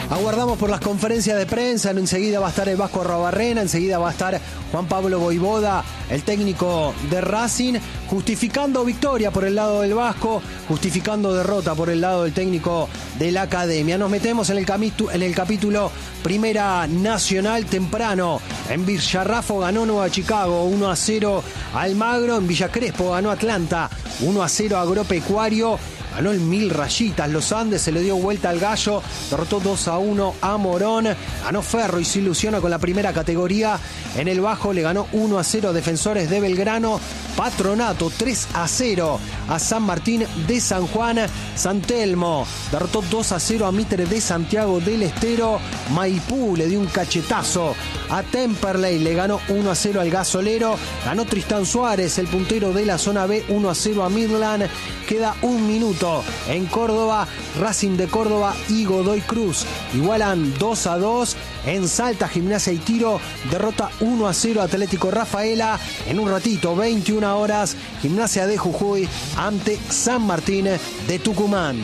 Aguardamos por las conferencias de prensa. Enseguida va a estar el Vasco Arruabarrena, enseguida va a estar Juan Pablo Voivoda, el técnico de Racing, justificando victoria por el lado del Vasco, justificando derrota por el lado del técnico de la Academia. Nos metemos en el capítulo Primera Nacional temprano. En Villarrafo ganó Nueva Chicago 1-0 Almagro. En Villa Crespo ganó Atlanta 1-0 Agropecuario. Ganó el Mil Rayitas, Los Andes se le dio vuelta al Gallo, derrotó 2-1 a Morón, ganó Ferro y se ilusiona con la primera categoría. En el Bajo le ganó 1-0 Defensores de Belgrano, Patronato 3-0 a San Martín de San Juan, San Telmo derrotó 2-0 a Mitre de Santiago del Estero, Maipú le dio un cachetazo a Temperley, le ganó 1-0 al Gasolero, ganó Tristán Suárez, el puntero de la zona B, 1-0 a Midland. Queda un minuto en Córdoba, Racing de Córdoba y Godoy Cruz igualan 2-2. En Salta, Gimnasia y Tiro derrota 1-0 Atlético Rafaela. En un ratito, 21 horas, Gimnasia de Jujuy ante San Martín de Tucumán.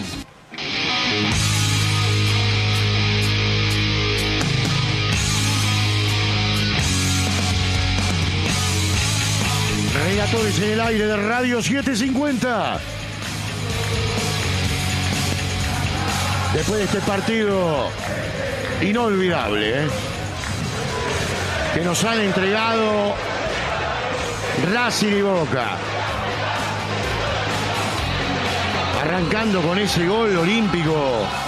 Relatores en el aire de Radio 750. Después de este partido inolvidable, que nos han entregado Racing y Boca, arrancando con ese gol olímpico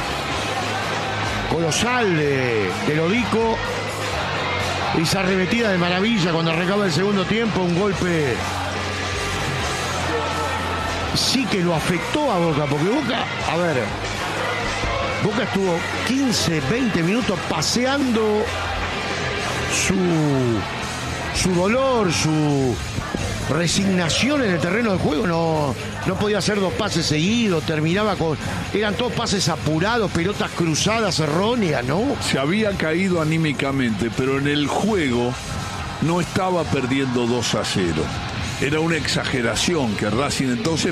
colosal de Lodico, esa arremetida de maravilla cuando arrancaba el segundo tiempo, un golpe sí que lo afectó a Boca, porque Boca estuvo 15, 20 minutos paseando su dolor, su resignación en el terreno de juego. No podía hacer dos pases seguidos, eran todos pases apurados, pelotas cruzadas, erróneas, ¿no? Se había caído anímicamente, pero en el juego no estaba perdiendo 2-0. Era una exageración que Racing entonces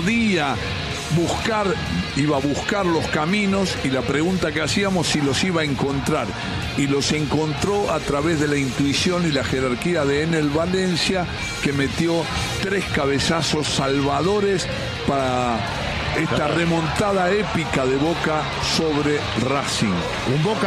iba a buscar los caminos, y la pregunta que hacíamos si los iba a encontrar, y los encontró a través de la intuición y la jerarquía de Enel Valencia, que metió 3 cabezazos salvadores para esta remontada épica de Boca sobre Racing. Un Boca